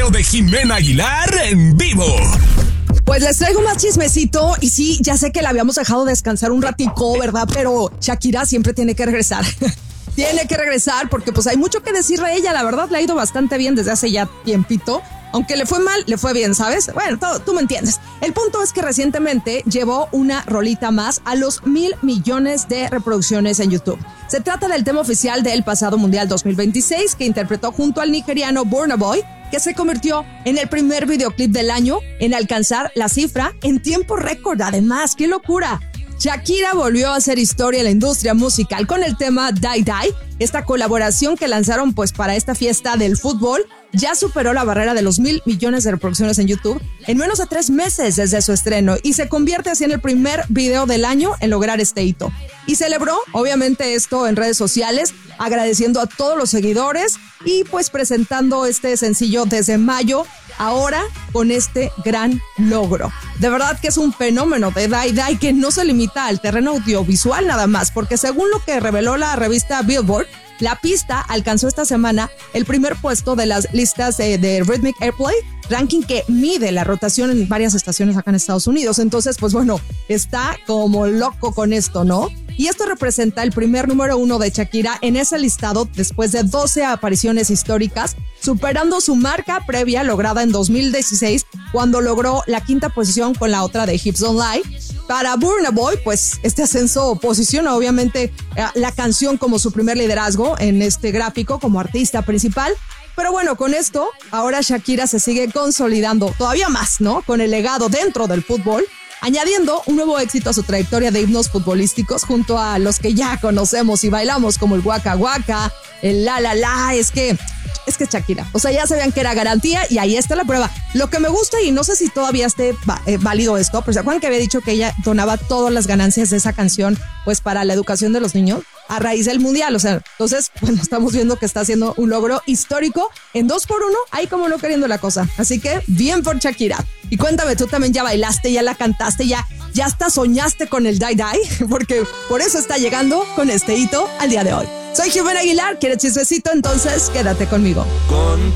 noticiero de Jimena Aguilar en vivo. Pues les traigo más chismecito y sí, ya sé que la habíamos dejado descansar un ratico, ¿verdad? Pero Shakira siempre tiene que regresar. Tiene que regresar porque pues hay mucho que decir de ella. La verdad le ha ido bastante bien desde hace ya tiempito. Aunque le fue mal, le fue bien, ¿sabes? Bueno, tú me entiendes. El punto es que recientemente llevó una rolita más a los 1,000 millones de reproducciones en YouTube. Se trata del tema oficial del pasado Mundial 2026 que interpretó junto al nigeriano Burna Boy, que se convirtió en el primer videoclip del año en alcanzar la cifra en tiempo récord. Además, ¡qué locura! Shakira volvió a hacer historia en la industria musical con el tema Die Die. Esta colaboración que lanzaron pues para esta fiesta del fútbol ya superó la barrera de los 1,000 millones de reproducciones en YouTube en menos de 3 meses desde su estreno y se convierte así en el primer video del año en lograr este hito. Y celebró obviamente esto en redes sociales, agradeciendo a todos los seguidores y pues presentando este sencillo desde mayo, ahora con este gran logro. De verdad que es un fenómeno de Die Die que no se limita al terreno audiovisual nada más, porque según lo que reveló la revista Billboard, la pista alcanzó esta semana el primer puesto de las listas de Rhythmic Airplay, ranking que mide la rotación en varias estaciones acá en Estados Unidos. Entonces, pues bueno, está como loco con esto, ¿no? Y esto representa el primer número 1 de Shakira en ese listado después de 12 apariciones históricas, superando su marca previa lograda en 2016 cuando logró la 5ª posición con la otra de Hips Don't Lie. Para Burna Boy, pues este ascenso posiciona obviamente la canción como su primer liderazgo en este gráfico como artista principal. Pero bueno, con esto, ahora Shakira se sigue consolidando todavía más, ¿no? Con el legado dentro del fútbol, añadiendo un nuevo éxito a su trayectoria de himnos futbolísticos junto a los que ya conocemos y bailamos como el Waka Waka, el La La La. Es que Shakira, o sea, ya sabían que era garantía y ahí está la prueba. Lo que me gusta, y no sé si todavía esté válido esto, pero ¿se acuerdan que había dicho que ella donaba todas las ganancias de esa canción pues para la educación de los niños a raíz del mundial? O sea, entonces, bueno, estamos viendo que está haciendo un logro histórico en 2x1, ahí como no queriendo la cosa. Así que bien por Shakira. Y cuéntame, tú también ya bailaste, ya la cantaste, ya hasta soñaste con el Die Die, porque por eso está llegando con este hito al día de hoy. Soy Jimena Aguilar, ¿quieres chismecito? Entonces quédate conmigo. Con